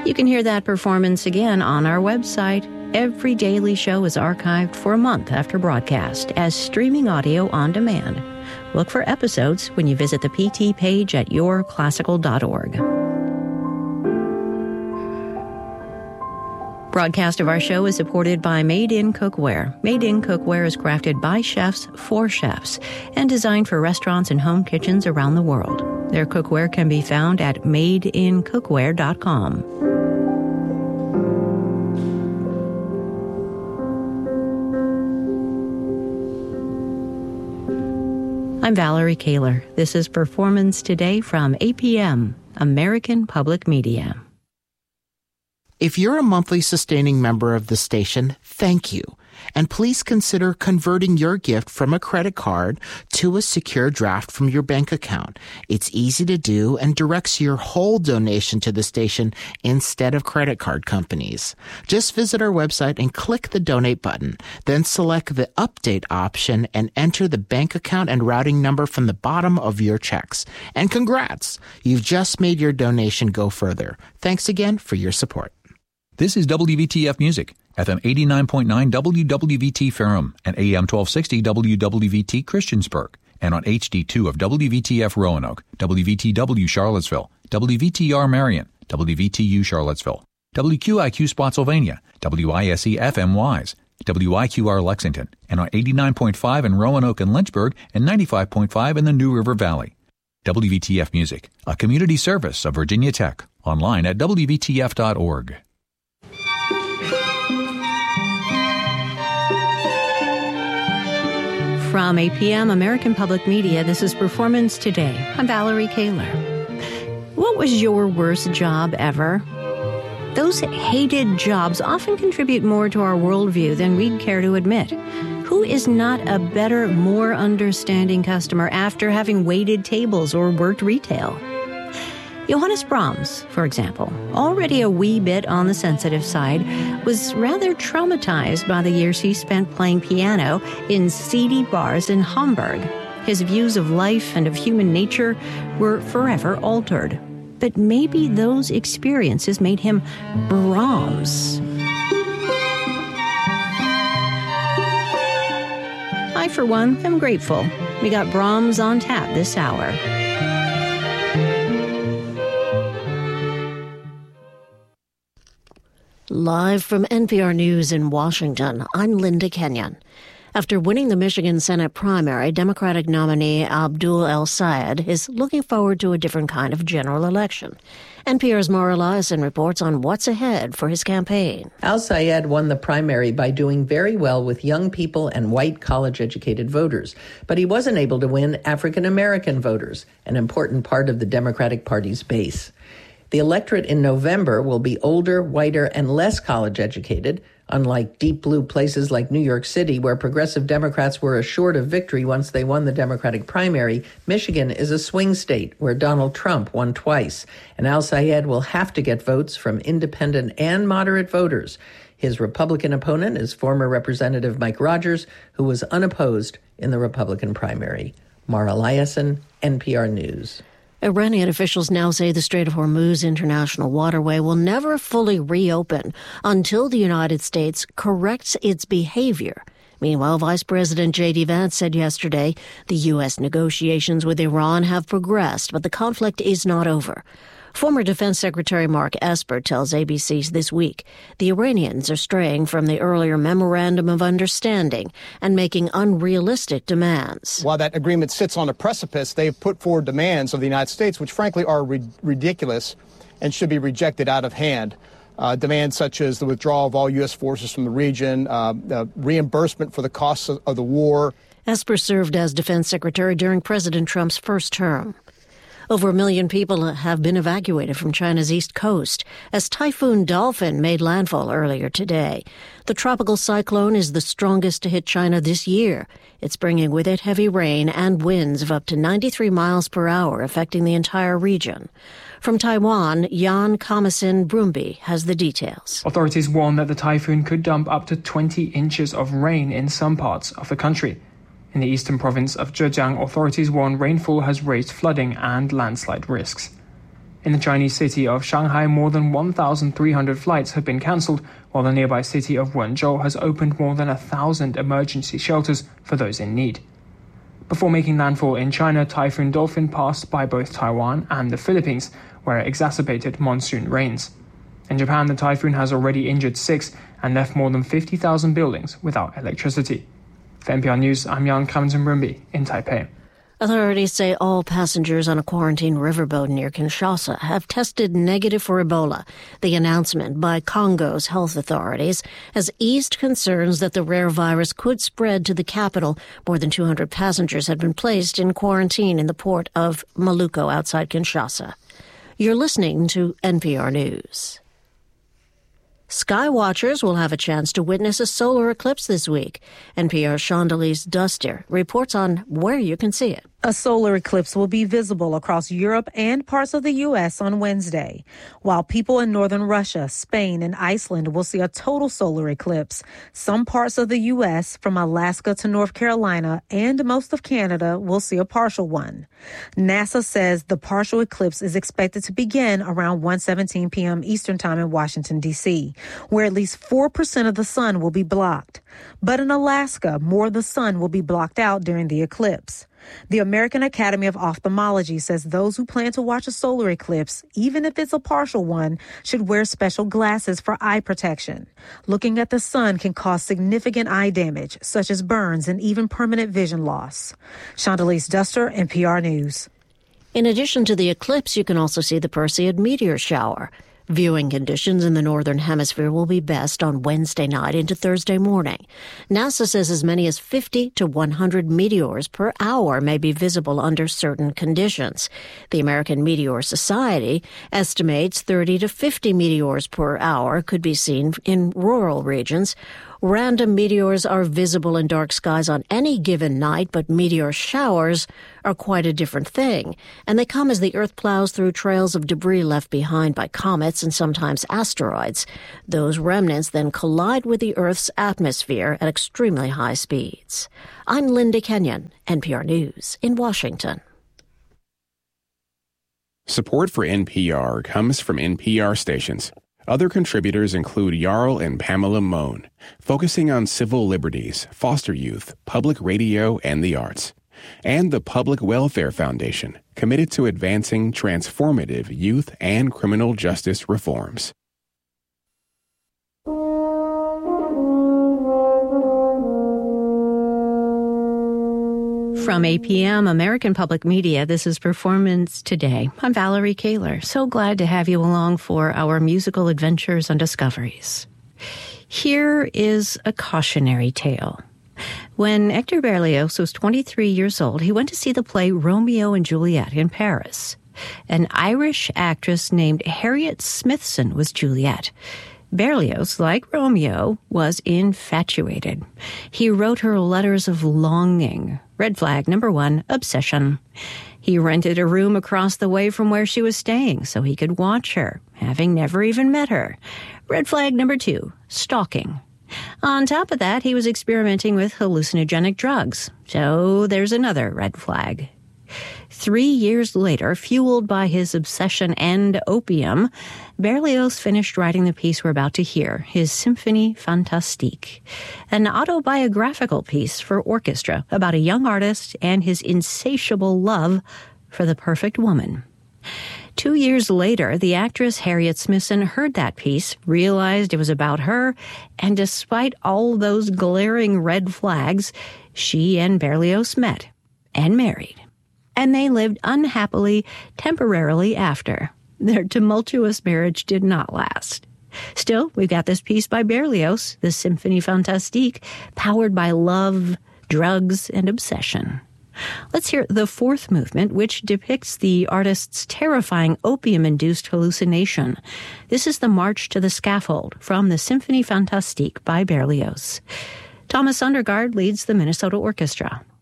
You can hear that performance again on our website. Every daily show is archived for a month after broadcast as streaming audio on demand. Look for episodes when you visit the PT page at yourclassical.org. Broadcast of our show is supported by Made in Cookware. Made in Cookware is crafted by chefs for chefs and designed for restaurants and home kitchens around the world. Their cookware can be found at madeincookware.com. I'm Valerie Kaler. This is Performance Today from APM, American Public Media. If you're a monthly sustaining member of the station, thank you. And please consider converting your gift from a credit card to a secure draft from your bank account. It's easy to do and directs your whole donation to the station instead of credit card companies. Just visit our website and click the donate button. Then select the update option and enter the bank account and routing number from the bottom of your checks. And congrats! You've just made your donation go further. Thanks again for your support. This is WVTF Music, FM 89.9 WWVT Ferrum and AM 1260 WWVT Christiansburg, and on HD2 of WVTF Roanoke, WVTW Charlottesville, WVTR Marion, WVTU Charlottesville, WQIQ Spotsylvania, WISE FM Wise, WIQR Lexington, and on 89.5 in Roanoke and Lynchburg and 95.5 in the New River Valley. WVTF Music, a community service of Virginia Tech, online at WVTF.org. From APM, American Public Media, this is Performance Today. I'm Valerie Kaler. What was your worst job ever? Those hated jobs often contribute more to our worldview than we'd care to admit. Who is not a better, more understanding customer after having waited tables or worked retail? Johannes Brahms, for example, already a wee bit on the sensitive side, was rather traumatized by the years he spent playing piano in seedy bars in Hamburg. His views of life and of human nature were forever altered. But maybe those experiences made him Brahms. I, for one, am grateful. We got Brahms on tap this hour. Live from NPR News in Washington, I'm Linda Kenyon. After winning the Michigan Senate primary, Democratic nominee Abdul El-Sayed is looking forward to a different kind of general election. NPR's Mara Liasson reports on what's ahead for his campaign. El-Sayed won the primary by doing very well with young people and white college-educated voters, but he wasn't able to win African-American voters, an important part of the Democratic Party's base. The electorate in November will be older, whiter, and less college-educated, unlike deep blue places like New York City, where progressive Democrats were assured of victory once they won the Democratic primary. Michigan is a swing state where Donald Trump won twice, and El-Sayed will have to get votes from independent and moderate voters. His Republican opponent is former Representative Mike Rogers, who was unopposed in the Republican primary. Mara Liasson, NPR News. Iranian officials now say the Strait of Hormuz international waterway will never fully reopen until the United States corrects its behavior. Meanwhile, Vice President J.D. Vance said yesterday the U.S. negotiations with Iran have progressed, but the conflict is not over. Former Defense Secretary Mark Esper tells ABC This Week the Iranians are straying from the earlier Memorandum of Understanding and making unrealistic demands. While that agreement sits on a precipice, they've put forward demands of the United States, which frankly are ridiculous and should be rejected out of hand. Demands such as the withdrawal of all U.S. forces from the region, reimbursement for the costs of the war. Esper served as Defense Secretary during President Trump's first term. Over 1 million people have been evacuated from China's east coast as Typhoon Dolphin made landfall earlier today. The tropical cyclone is the strongest to hit China this year. It's bringing with it heavy rain and winds of up to 93 miles per hour, affecting the entire region. From Taiwan, Jan Kamasin Brumby has the details. Authorities warn that the typhoon could dump up to 20 inches of rain in some parts of the country. In the eastern province of Zhejiang, authorities warn rainfall has raised flooding and landslide risks. In the Chinese city of Shanghai, more than 1,300 flights have been cancelled, while the nearby city of Wenzhou has opened more than 1,000 emergency shelters for those in need. Before making landfall in China, Typhoon Dolphin passed by both Taiwan and the Philippines, where it exacerbated monsoon rains. In Japan, the typhoon has already injured 6 and left more than 50,000 buildings without electricity. For NPR News, I'm Jan Clemson-Brimby in Taipei. Authorities say all passengers on a quarantine riverboat near Kinshasa have tested negative for Ebola. The announcement by Congo's health authorities has eased concerns that the rare virus could spread to the capital. More than 200 passengers had been placed in quarantine in the port of Maluku outside Kinshasa. You're listening to NPR News. Sky watchers will have a chance to witness a solar eclipse this week. NPR's Chandalise Duster reports on where you can see it. A solar eclipse will be visible across Europe and parts of the U.S. on Wednesday, while people in northern Russia, Spain, and Iceland will see a total solar eclipse. Some parts of the U.S., from Alaska to North Carolina, and most of Canada will see a partial one. NASA says the partial eclipse is expected to begin around 1:17 p.m. Eastern Time in Washington, D.C., where at least 4% of the sun will be blocked. But in Alaska, more of the sun will be blocked out during the eclipse. The American Academy of Ophthalmology says those who plan to watch a solar eclipse, even if it's a partial one, should wear special glasses for eye protection. Looking at the sun can cause significant eye damage, such as burns and even permanent vision loss. Chandalise Duster, NPR News. In addition to the eclipse, you can also see the Perseid meteor shower. Viewing conditions in the northern hemisphere will be best on Wednesday night into Thursday morning. NASA says as many as 50 to 100 meteors per hour may be visible under certain conditions. The American Meteor Society estimates 30 to 50 meteors per hour could be seen in rural regions. Random meteors are visible in dark skies on any given night, but meteor showers are quite a different thing, and they come as the Earth plows through trails of debris left behind by comets and sometimes asteroids. Those remnants then collide with the Earth's atmosphere at extremely high speeds. I'm Linda Kenyon, NPR News in Washington. Support for NPR comes from NPR stations. Other contributors include Jarl and Pamela Mohn, focusing on civil liberties, foster youth, public radio, and the arts. And the Public Welfare Foundation, committed to advancing transformative youth and criminal justice reforms. From APM, American Public Media, this is Performance Today. I'm Valerie Kaler. So glad to have you along for our musical adventures and discoveries. Here is a cautionary tale. When Hector Berlioz was 23 years old, he went to see the play Romeo and Juliet in Paris. An Irish actress named Harriet Smithson was Juliet. Berlioz, like Romeo, was infatuated. He wrote her letters of longing. Red flag number 1, obsession. He rented a room across the way from where she was staying so he could watch her, having never even met her. Red flag number 2, stalking. On top of that, he was experimenting with hallucinogenic drugs. So there's another red flag. 3 years later, fueled by his obsession and opium, Berlioz finished writing the piece we're about to hear, his Symphonie Fantastique, an autobiographical piece for orchestra about a young artist and his insatiable love for the perfect woman. 2 years later, the actress Harriet Smithson heard that piece, realized it was about her, and despite all those glaring red flags, she and Berlioz met and married. And they lived unhappily, temporarily after. Their tumultuous marriage did not last. Still, we've got this piece by Berlioz, the Symphonie Fantastique, powered by love, drugs, and obsession. Let's hear the fourth movement, which depicts the artist's terrifying opium-induced hallucination. This is the March to the Scaffold from the Symphonie Fantastique by Berlioz. Thomas Sundergaard leads the Minnesota Orchestra.